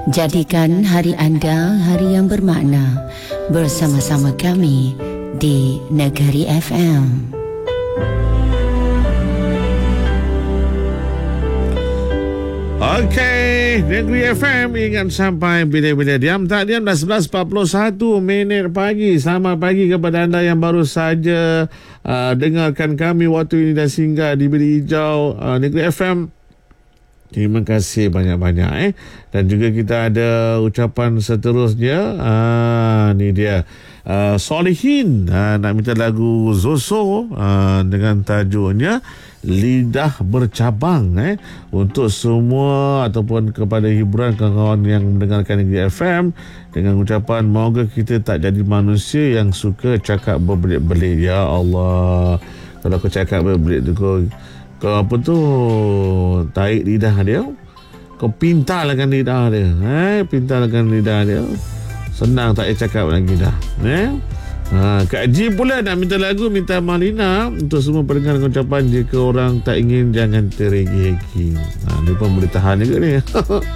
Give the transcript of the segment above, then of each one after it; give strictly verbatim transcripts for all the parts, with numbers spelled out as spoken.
Jadikan hari anda hari yang bermakna bersama-sama kami di Negeri F M. Okey, Negeri F M ingat sampai bila-bila diam tak diam dah sebelas empat puluh satu minit pagi. Selamat pagi kepada anda yang baru saja uh, dengarkan kami waktu ini dah singgah di Bilik Hijau uh, Negeri F M. Terima kasih banyak-banyak eh. Dan juga kita ada ucapan seterusnya. Ah, ni dia. Uh, Solihin uh, nak minta lagu Zoso uh, dengan tajuknya Lidah Bercabang eh, untuk semua ataupun kepada hiburan kawan-kawan yang mendengarkan Negeri F M, dengan ucapan moga kita tak jadi manusia yang suka cakap berbelit-belit. Ya Allah, kalau kau cakap berbelit tu kau Kau apa tu, tarik lidah dia, kau pintalkan lidah dia, eh, pintalkan lidah dia, senang tak payah cakap lagi dah. Eh? Ha, Kak Ji pula nak minta lagu Minta Malina untuk semua pendengar ucapan jika orang tak ingin jangan teregi-hegi. Ha, dia pun boleh tahan juga ni.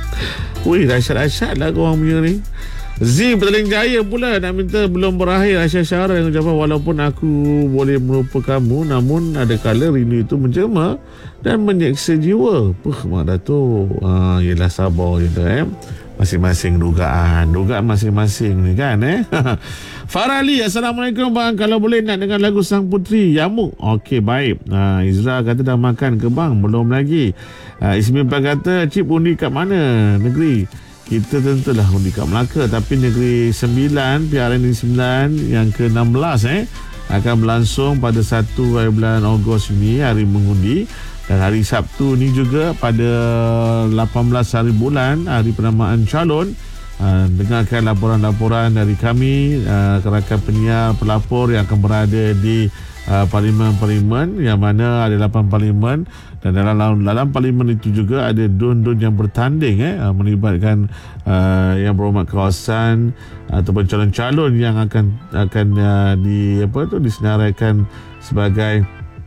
Wih, dahsyat-dahsyat lah korang punya ni. Z Petaling Jaya pula nak minta Belum Berakhir Aisyah Syara yang ucapan walaupun aku boleh melupa kamu, namun ada kala rindu itu mencema dan menyeksa jiwa. Puh, Mak Datuk. Ha, yelah, sabar je eh. Masing-masing dugaan. Dugaan masing-masing ni kan eh. Farali, Assalamualaikum bang. Kalau boleh nak dengar lagu Sang Putri Yamuk. Okey, baik. Ha, Izra kata dah makan ke bang? Belum lagi. Ha, Ismi kata cip undi kat mana negeri? Kita tentulah undi kat Melaka, tapi Negeri Sembilan, P R N sembilan yang ke enam belas eh akan berlangsung pada satu hari bulan Ogos ini, hari mengundi. Dan hari Sabtu ni juga pada lapan belas hari bulan, hari penamaan calon. Uh, dengarkan laporan-laporan dari kami, uh, rakan penyiar pelapor yang akan berada di uh, parlimen-parlimen, yang mana ada lapan parlimen, dan dalam dalam parlimen itu juga ada dun-dun yang bertanding eh, uh, melibatkan uh, yang berhormat kawasan uh, ataupun calon-calon yang akan akan uh, di apa tu disenaraikan sebagai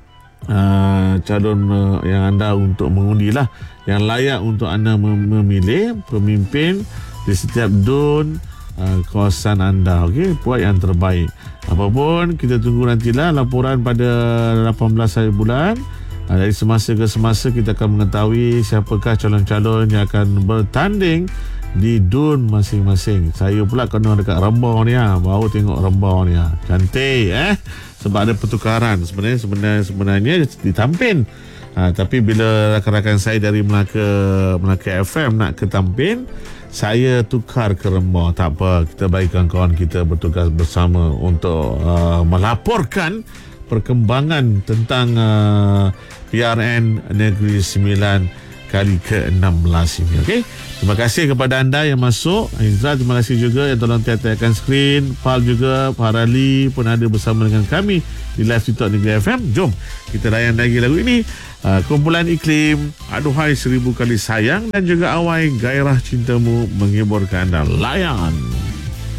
uh, calon uh, yang anda untuk mengundi lah, yang layak untuk anda memilih pemimpin di setiap dun uh, kawasan anda. Okey, buat yang terbaik. Apapun, kita tunggu nantilah laporan pada lapan belas hari bulan. uh, Dari semasa ke semasa kita akan mengetahui siapakah calon-calon yang akan bertanding di dun masing-masing. Saya pula kena dekat Rembau ni ah, baru tengok Rembau ni ah. Cantik eh, sebab ada pertukaran. Sebenarnya sebenarnya sebenarnya di Tampin. Ha, tapi bila rakan-rakan saya dari Melaka Melaka F M nak ke Tampin, saya tukar ke Rembau. Tak apa, kita baikkan kawan kita bertugas bersama untuk uh, melaporkan perkembangan tentang uh, P R N Negeri Sembilan kali ke enam belas ini. Okey, terima kasih kepada anda yang masuk. Izra, terima kasih juga yang tolong tiap-tiapkan skrin. Pal juga, Farali pun ada bersama dengan kami di live TikTok Negeri F M. Jom kita layan lagi lagu ini. Uh, kumpulan Iklim, Aduhai Seribu Kali Sayang, dan juga Awai Gairah Cintamu menghiburkan anda. Layan.